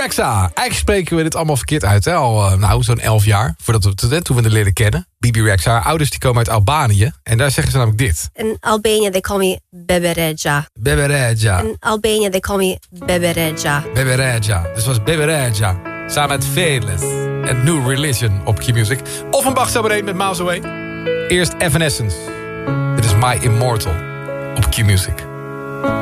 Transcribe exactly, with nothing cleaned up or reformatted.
Rexha. Eigenlijk spreken we dit allemaal verkeerd uit. Hè? Al uh, nou, zo'n elf jaar. Voordat we het, toen we het leren kennen. Bibi Rexha. Haar ouders die komen uit Albanië. En daar zeggen ze namelijk dit. In Albania they call me Bebereja. Bebereja. In Albania they call me Bebereja. Bebereja. Dus was Bebereja. Samen met Fearless. En New Religion op Q-Music. Of een Bach Sabareen met Miles Away. Eerst Evanescence. Dit is My Immortal op Q-Music.